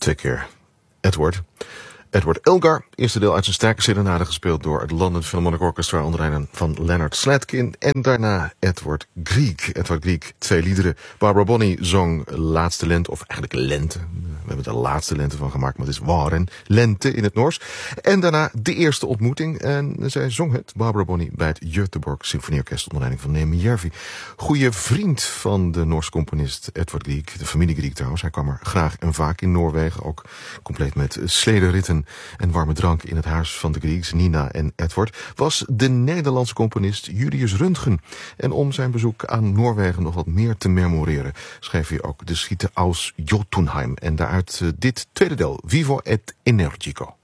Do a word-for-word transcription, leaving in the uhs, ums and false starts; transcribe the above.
twee keer Edward. Edward Elgar, eerste deel uit zijn sterke serenade, gespeeld door het London Philharmonic Orchestra onder leiding van Leonard Slatkin. En daarna Edward Grieg. Edward Grieg, twee liederen. Barbara Bonney zong Laatste Lente, of eigenlijk Lente. We hebben er Laatste Lente van gemaakt, maar het is Waren. Lente in het Noors. En daarna De Eerste Ontmoeting. En zij zong het, Barbara Bonney, bij het Göteborg Symfonieorkest onder leiding van Neeme Järvi. Goeie vriend van de Noorse componist Edward Grieg. De familie Grieg trouwens. Hij kwam er graag en vaak in Noorwegen. Ook compleet met slederritten en warme drank in het huis van de Griegs, Nina en Edward, was de Nederlandse componist Julius Röntgen. En om zijn bezoek aan Noorwegen nog wat meer te memoreren, schreef hij ook de Schiete aus Jotunheim. En daaruit dit tweede deel, Vivo et Energico.